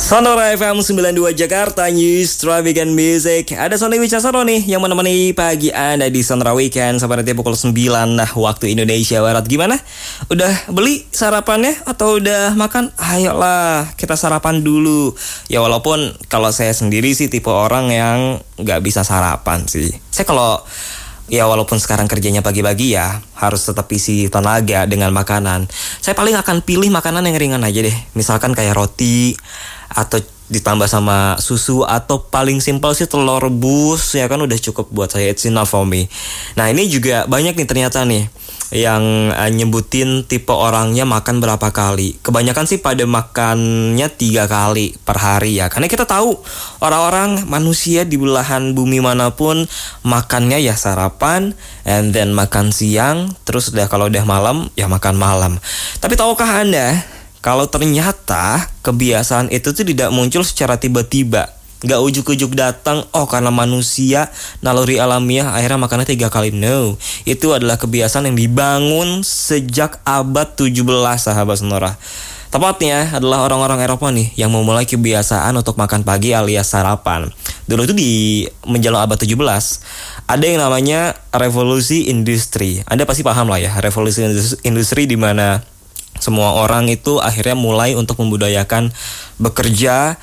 Sonora FM 92 Jakarta News Traffic and Music. Ada Sony Wicaksono nih yang menemani pagi Anda di Sonora Weekend sampai nanti pukul 9 waktu Indonesia Barat. Gimana? Udah beli sarapannya atau udah makan? Ayolah kita sarapan dulu. Ya walaupun kalau saya sendiri sih tipe orang yang gak bisa sarapan sih. Saya kalau ya walaupun sekarang kerjanya pagi-pagi ya harus tetap isi tenaga dengan makanan. Saya paling akan pilih makanan yang ringan aja deh. Misalkan kayak roti atau ditambah sama susu, atau paling simpel sih telur rebus ya kan udah cukup buat saya. It's enough for me. Nah ini juga banyak nih ternyata nih yang nyebutin tipe orangnya makan berapa kali. Kebanyakan sih pada makannya 3 kali per hari ya. Karena kita tahu orang-orang manusia di belahan bumi manapun makannya ya sarapan, and then makan siang, terus kalau udah malam ya makan malam. Tapi tahukah Anda kalau ternyata kebiasaan itu tuh tidak muncul secara tiba-tiba, gak ujuk-ujuk datang, karena manusia naluri alamiah akhirnya makannya 3 kali. No, itu adalah kebiasaan yang dibangun sejak abad 17 sahabat Sonora. Tepatnya adalah orang-orang Eropa nih yang memulai kebiasaan untuk makan pagi alias sarapan. Dulu itu di menjelang abad 17 ada yang namanya revolusi industri. Anda pasti paham lah ya, revolusi industri di mana semua orang itu akhirnya mulai untuk membudayakan bekerja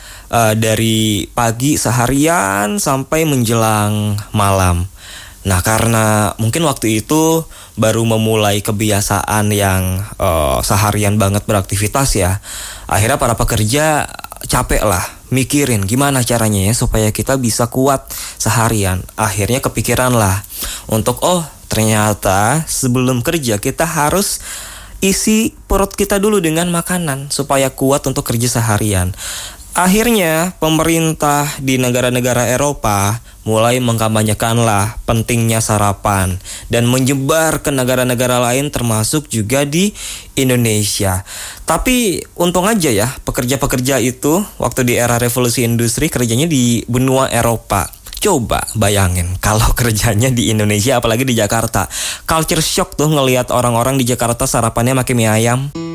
dari pagi seharian sampai menjelang malam. Nah karena mungkin waktu itu baru memulai kebiasaan yang seharian banget beraktivitas ya, akhirnya para pekerja capek lah mikirin gimana caranya ya supaya kita bisa kuat seharian. Akhirnya kepikiran lah untuk ternyata sebelum kerja kita harus isi perut kita dulu dengan makanan supaya kuat untuk kerja seharian. Akhirnya pemerintah di negara-negara Eropa mulai mengkampanyekanlah pentingnya sarapan dan menyebar ke negara-negara lain termasuk juga di Indonesia. Tapi untung aja ya pekerja-pekerja itu waktu di era revolusi industri kerjanya di benua Eropa. Coba bayangin kalau kerjanya di Indonesia apalagi di Jakarta. Culture shock tuh ngelihat orang-orang di Jakarta sarapannya pakai mie ayam.